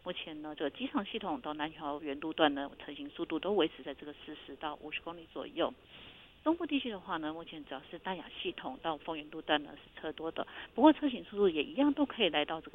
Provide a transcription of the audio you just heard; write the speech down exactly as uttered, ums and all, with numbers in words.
目前呢，这个机场系统到南桥园路段呢，成行速度都维持在这个四十到五十公里左右。东部地区的话呢，目前只要是大雅系统到丰原路段呢是车多的，不过车行速度也一样都可以来到这个